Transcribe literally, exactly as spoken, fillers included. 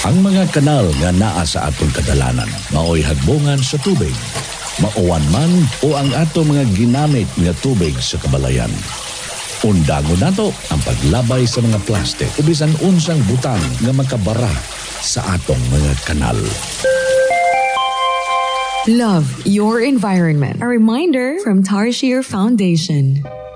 Ang mga kanal nga naa sa atong kadalanan maoy hagbungan sa tubig, mauwan man o ang ato mga ginamit nga tubig sa kabalayan. Undangon nato ang paglabay sa mga plastic o bisan unsang butang nga makabara sa atong mga kanal. Love your environment. A reminder from Tarshir Foundation.